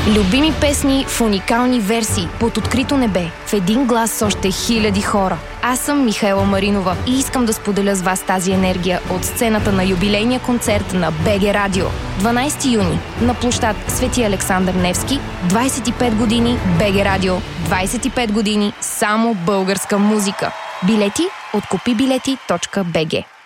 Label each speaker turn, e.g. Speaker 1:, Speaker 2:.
Speaker 1: Любими песни в уникални версии под открито небе, в един глас с още хиляди хора. Аз съм Михаела Маринова и искам да споделя с вас тази енергия от сцената на юбилейния концерт на БГ Радио. 12 юни на площад Свети Александър Невски, 25 години БГ Радио, 25 години само българска музика. Билети от kupibileti.bg.